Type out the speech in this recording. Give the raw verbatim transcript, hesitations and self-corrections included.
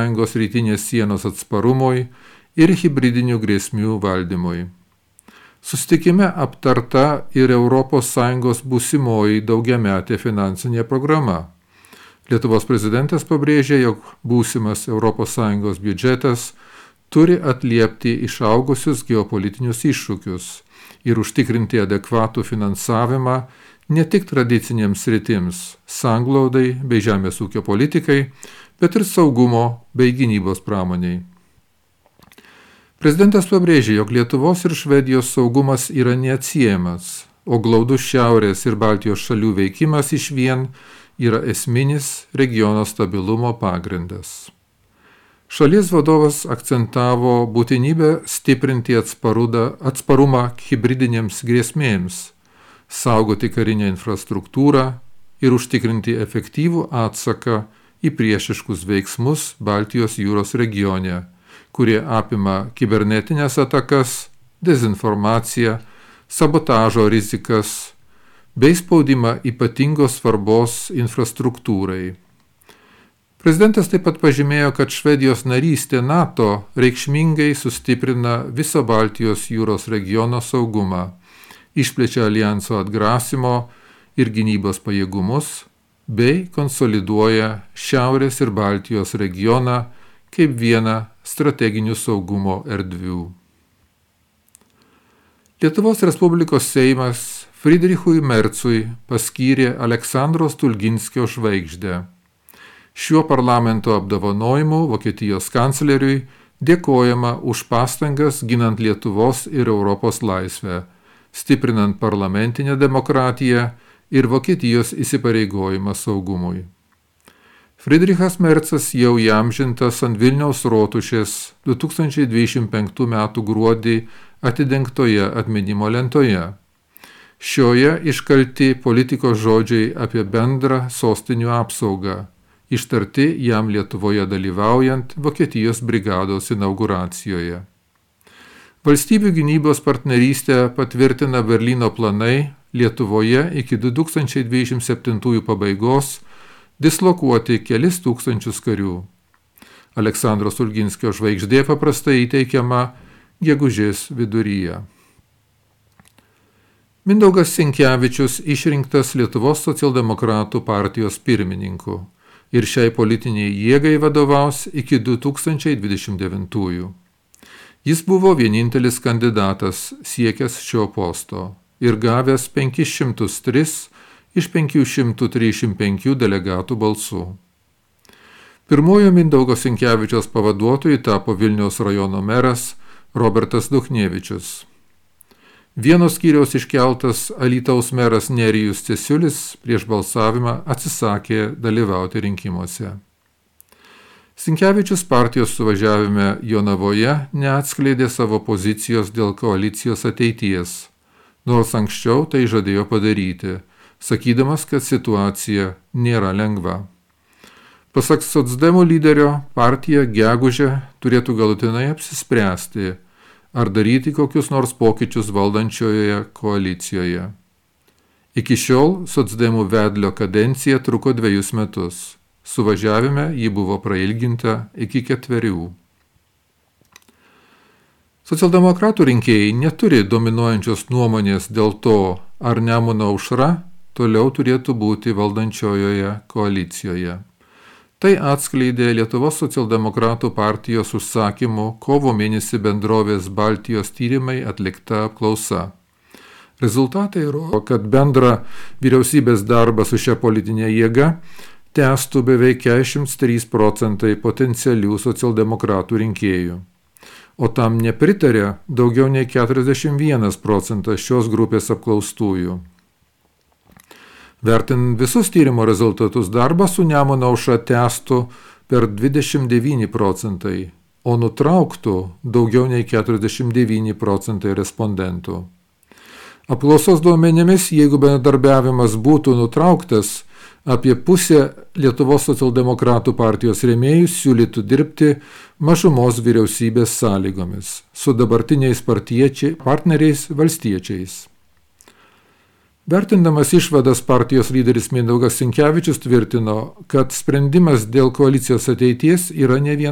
Sąjungos rytinės sienos atsparumui ir hibridinių grėsmių valdymui. Susitikime aptarta ir Europos Sąjungos būsimoji daugiametė finansinė programa. Lietuvos prezidentas pabrėžė, jog būsimas Europos Sąjungos biudžetas turi atliepti išaugusius geopolitinius iššūkius ir užtikrinti adekvatų finansavimą ne tik tradicinėms sritims, sanglaudai bei žemės ūkio politikai, bet ir saugumo bei gynybos pramoniai. Prezidentas pabrėžė, jog Lietuvos ir Švedijos saugumas yra neatsiejamas, o glaudus Šiaurės ir Baltijos šalių veikimas išvien yra esminis regiono stabilumo pagrindas. Šalies vadovas akcentavo būtinybę stiprinti atsparumą hibridinėms grėsmėms, saugoti karinę infrastruktūrą ir užtikrinti efektyvų atsaką į priešiškus veiksmus Baltijos jūros regione, kurie apima kibernetinės atakas, dezinformaciją, sabotažo rizikas bei spaudimą ypatingos svarbos infrastruktūrai. Prezidentas taip pat pažymėjo, kad Švedijos narystė NATO reikšmingai sustiprina viso Baltijos jūros regiono saugumą, išplečia alijanso atgrasimo ir gynybos pajėgumus bei konsoliduoja Šiaurės ir Baltijos regioną kaip vieną strateginių saugumo erdvių. Lietuvos Respublikos Seimas Friedrichui Mercui paskyrė Aleksandro Stulginskio žvaigždę. Šiuo parlamento apdovanojimu Vokietijos kancleriui dėkojama už pastangas ginant Lietuvos ir Europos laisvę, stiprinant parlamentinę demokratiją ir Vokietijos įsipareigojimą saugumui. Friedrichas Mercas jau įamžintas ant Vilniaus rotušės du tūkstančiai dvidešimt penktų metų gruodį atidengtoje atminimo lentoje. Šioje iškalti politikos žodžiai apie bendrą sostinių apsaugą, ištarti jam Lietuvoje dalyvaujant Vokietijos brigados inauguracijoje. Valstybių gynybos partnerystę patvirtina Berlyno planai Lietuvoje iki du tūkstančiai dvidešimt septintųjų pabaigos dislokuoti kelis tūkstančius karių. Aleksandro Stulginskio žvaigždė paprastai įteikiama gegužės viduryje. Mindaugas Sinkevičius išrinktas Lietuvos socialdemokratų partijos pirmininku ir šiai politiniai jėgai vadovaus iki du tūkstančiai dvidešimt devintųjų. Jis buvo vienintelis kandidatas siekęs šio posto ir gavęs penkis šimtus tris iš penkių šimtų trisdešimt penkių delegatų balsų. Pirmuoju Mindaugo Sinkevičiaus pavaduotoju tapo Vilniaus rajono meras Robertas Duchnevičius. Vieno skyriaus iškeltas Alytaus meras Nerijus Cesiulis prieš balsavimą atsisakė dalyvauti rinkimuose. Sinkevičius partijos suvažiavime Jonavoje neatskleidė savo pozicijos dėl koalicijos ateities, nors anksčiau tai žadėjo padaryti, sakydamas, kad situacija nėra lengva. Pasak socdemų lyderio, partija gegužę turėtų galutinai apsispręsti, ar daryti kokius nors pokyčius valdančioje koalicijoje. Iki šiol socdemų vedlio kadencija truko dvejus metus. Suvažiavime ji buvo prailginta iki ketverių. Socialdemokratų rinkėjai neturi dominuojančios nuomonės dėl to, ar Nemuno aušra toliau turėtų būti valdančiojoje koalicijoje. Tai atskleidė Lietuvos socialdemokratų partijos užsakymu kovo mėnesį bendrovės Baltijos tyrimai atlikta apklausa. Rezultatai rodo, kad bendrą vyriausybės darbą su šia politinė jėga tęstų beveik keturiasdešimt trys procentai potencialių socialdemokratų rinkėjų, o tam nepritarė daugiau nei keturiasdešimt vienas procentas šios grupės apklaustųjų. Vertinant visus tyrimo rezultatus, darbą su Nemuno aušra tęstų per dvidešimt devyni procentai, o nutrauktų daugiau nei keturiasdešimt devyni procentai respondentų. Apklausos duomenimis, jeigu bendradarbiavimas būtų nutrauktas, apie pusę Lietuvos socialdemokratų partijos rėmėjų siūlytų dirbti mažumos vyriausybės sąlygomis su dabartiniais partneriais valstiečiais. Vertindamas išvadas, partijos lyderis Mindaugas Sinkevičius tvirtino, kad sprendimas dėl koalicijos ateities yra ne vien